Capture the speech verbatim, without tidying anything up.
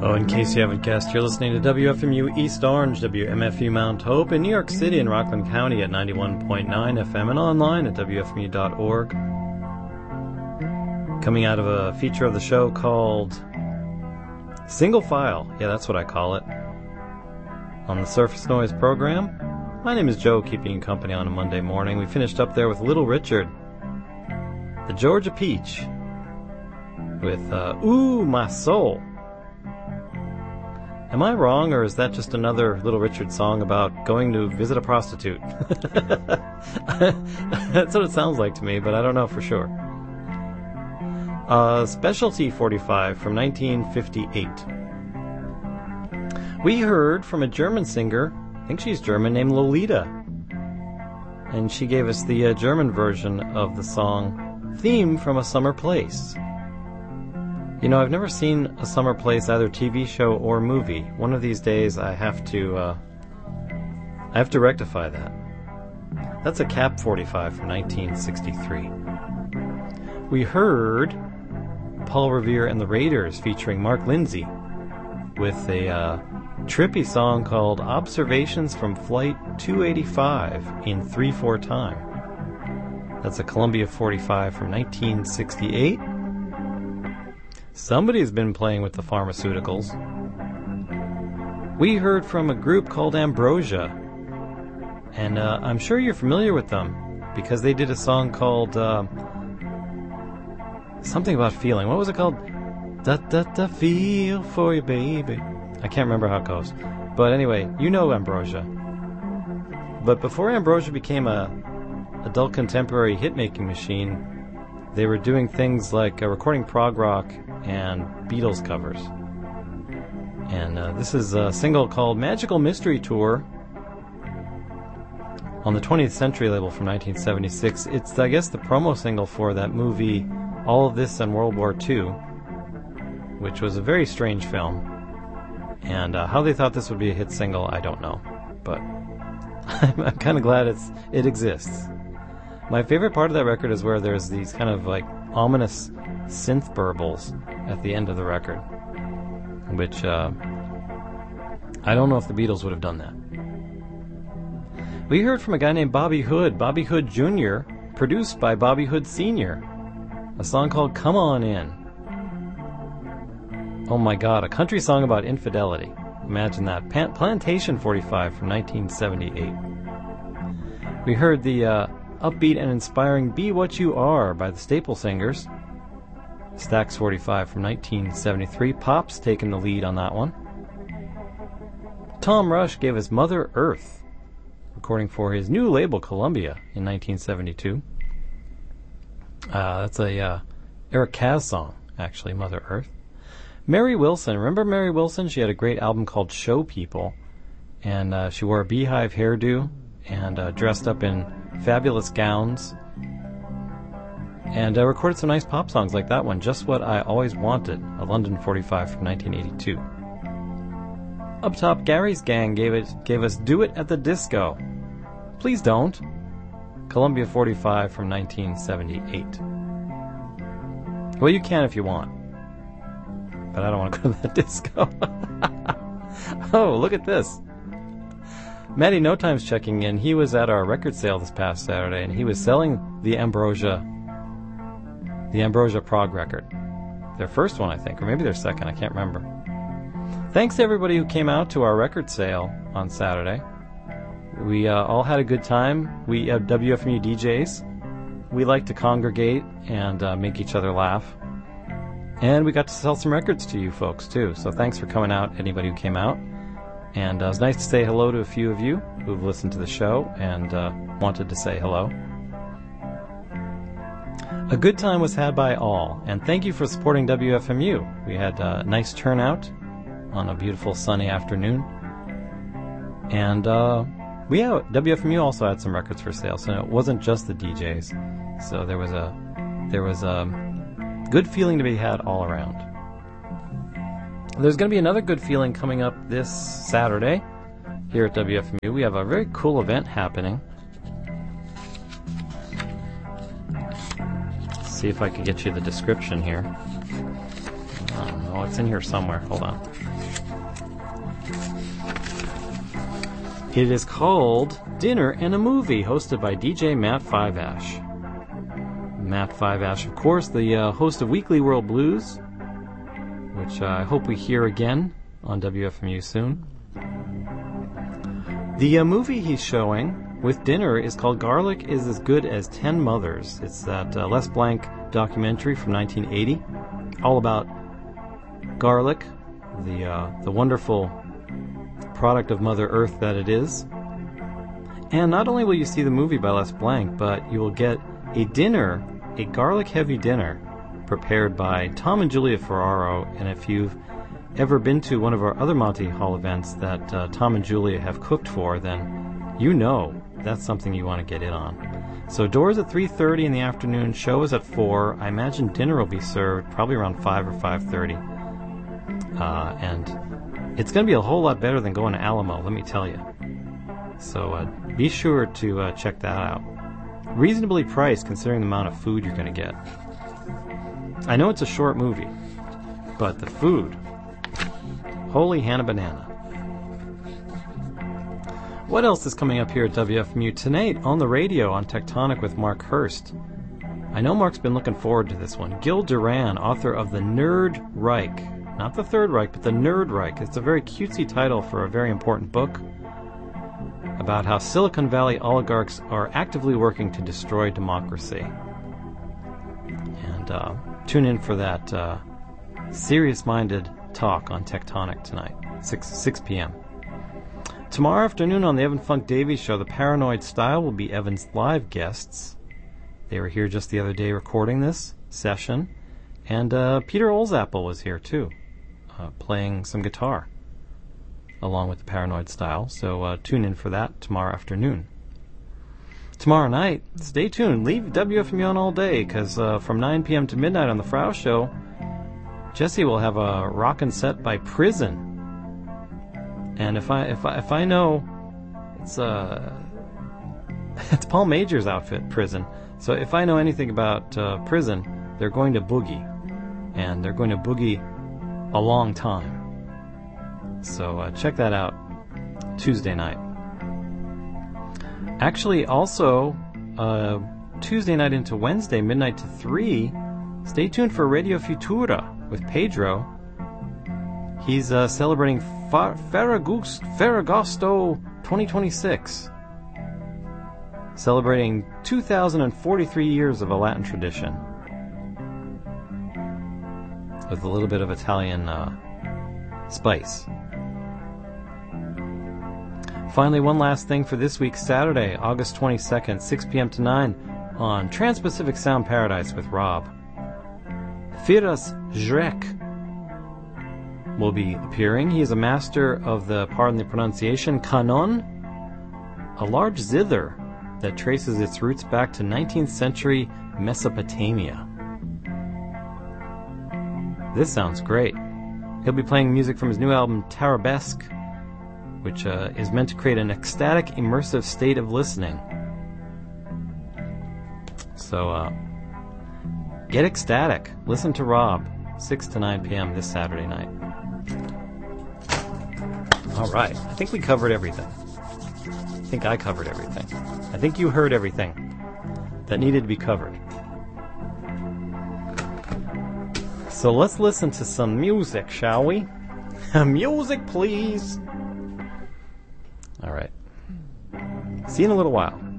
Oh, in case you haven't guessed, you're listening to W F M U East Orange, W M F U Mount Hope in New York City and Rockland County at ninety-one point nine F M and online at W F M U dot org. Coming out of a feature of the show called Single File. Yeah, that's what I call it. On the Surface Noise program. My name is Joe, keeping you company on a Monday morning. We finished up there with Little Richard, the Georgia Peach, with uh, Ooh, My Soul. Am I wrong, or is that just another Little Richard song about going to visit a prostitute? That's what it sounds like to me, but I don't know for sure. Uh, Specialty forty-five from nineteen fifty-eight. We heard from a German singer, I think she's German, named Lolita. And she gave us the uh, German version of the song Theme from a Summer Place. You know, I've never seen A Summer Place, either T V show or movie. One of these days I have to, uh, I have to rectify that. That's a Cap forty-five from nineteen sixty-three. We heard Paul Revere and the Raiders featuring Mark Lindsay with a uh, trippy song called Observations from Flight two eighty-five in three four time. That's a Columbia forty-five from nineteen sixty-eight. Somebody's been playing with the pharmaceuticals. We heard from a group called Ambrosia, and uh, I'm sure you're familiar with them because they did a song called uh, something about feeling. What was it called? Da da da, feel for you, baby. I can't remember how it goes. But anyway, you know Ambrosia. But before Ambrosia became a adult contemporary hit-making machine, they were doing things like uh, recording prog rock and Beatles covers. And uh, this is a single called Magical Mystery Tour on the twentieth Century label from nineteen seventy-six. It's, I guess, the promo single for that movie All of This and World War Two, which was a very strange film. And uh, how they thought this would be a hit single, I don't know. But I'm, I'm kind of glad it's it exists. My favorite part of that record is where there's these kind of like ominous synth burbles at the end of the record, which uh, I don't know if the Beatles would have done that. We heard from a guy named Bobby Hood, Bobby Hood Junior, produced by Bobby Hood Senior, a song called Come On In. Oh my god, a country song about infidelity. Imagine that. Pan- Plantation forty-five from nineteen seventy-eight. We heard the uh, upbeat and inspiring Be What You Are by the Staple Singers. Stax forty-five from nineteen seventy-three. Pop's taking the lead on that one. Tom Rush gave us Mother Earth, recording for his new label Columbia in nineteen seventy-two. Uh, that's a uh, Eric Kaz song, actually, Mother Earth. Mary Wilson, remember Mary Wilson? She had a great album called Show People, and uh, she wore a beehive hairdo and uh, dressed up in fabulous gowns, and uh, recorded some nice pop songs like that one, Just What I Always Wanted, a London forty-five from nineteen eighty-two. Up top, Gary's Gang gave it gave us Do It at the Disco. Please don't. Columbia forty-five from nineteen seventy-eight. Well, you can if you want, but I don't want to go to that disco. Oh, look at this. Matty No Time's checking in. He was at our record sale this past Saturday, and he was selling the Ambrosia, the Ambrosia prog record. Their first one, I think, or maybe their second. I can't remember. Thanks to everybody who came out to our record sale on Saturday. We uh, all had a good time. We have W F M U D Js. We like to congregate and uh, make each other laugh. And we got to sell some records to you folks, too. So thanks for coming out, anybody who came out. And uh, it was nice to say hello to a few of you who've listened to the show and uh, wanted to say hello. A good time was had by all, and thank you for supporting W F M U. We had a nice turnout on a beautiful sunny afternoon. And uh, we have, W F M U also had some records for sale, so it wasn't just the D Js. So there was a there was a good feeling to be had all around. There's going to be another good feeling coming up this Saturday here at W F M U. We have a very cool event happening. Let's see if I can get you the description here. I don't know, It's in here somewhere. Hold on. It is called Dinner and a Movie, hosted by D J Matt Five-Ash. Matt Five-Ash, of course, the uh, host of Weekly World Blues, which uh, I hope we hear again on W F M U soon. The uh, movie he's showing with dinner is called Garlic is as Good as Ten Mothers. It's that uh, Les Blanc documentary from nineteen eighty, all about garlic, the uh, the wonderful product of Mother Earth that it is. And not only will you see the movie by Les Blanc, but you will get a dinner, a garlic-heavy dinner, prepared by Tom and Julia Ferraro. And if you've ever been to one of our other Monty Hall events that uh, Tom and Julia have cooked for, then you know that's something you want to get in on. So doors at three thirty in the afternoon, show is at four. I imagine dinner will be served probably around five or five thirty. Uh, and it's going to be a whole lot better than going to Alamo, let me tell you. So uh, be sure to uh, check that out. Reasonably priced considering the amount of food you're going to get. I know it's a short movie, but the food, holy Hannah Banana. What else is coming up here at W F M U tonight on the radio on Tectonic with Mark Hurst? I know Mark's been looking forward to this one. Gil Duran, author of The Nerd Reich. Not the Third Reich, but The Nerd Reich. It's a very cutesy title for a very important book about how Silicon Valley oligarchs are actively working to destroy democracy. And uh, tune in for that uh, serious-minded talk on Tectonic tonight, six p.m. Tomorrow afternoon on the Evan Funk Davies Show, the Paranoid Style will be Evan's live guests. They were here just the other day recording this session. And uh, Peter Olsapple was here, too, uh, playing some guitar, along with the Paranoid Style. So uh, tune in for that tomorrow afternoon. Tomorrow night, stay tuned. Leave W F M U on all day, because uh, from nine p.m. to midnight on the Frau Show, Jesse will have a rockin' set by Prison. And if I if I if I know, it's uh it's Paul Major's outfit, Prison. So if I know anything about uh, Prison, they're going to boogie, and they're going to boogie a long time. So uh, check that out Tuesday night. Actually, also uh, Tuesday night into Wednesday, midnight to three. Stay tuned for Radio Futura with Pedro. He's uh, celebrating Fa- Ferragus- Ferragosto twenty twenty-six, celebrating two thousand forty-three years of a Latin tradition, with a little bit of Italian uh, spice. Finally, one last thing for this week, Saturday, August twenty-second, six p.m. to nine, on Trans-Pacific Sound Paradise with Rob. Firas Zrek will be appearing. He is a master of the, pardon the pronunciation, Canon, a large zither that traces its roots back to nineteenth century Mesopotamia. This sounds great. He'll be playing music from his new album, Tarabesque, which uh, is meant to create an ecstatic, immersive state of listening. So, uh, get ecstatic. Listen to Rob, six to nine p.m. this Saturday night. All right. I think we covered everything. I think I covered everything. I think you heard everything that needed to be covered. So let's listen to some music, shall we? Music, please. All right. See you in a little while.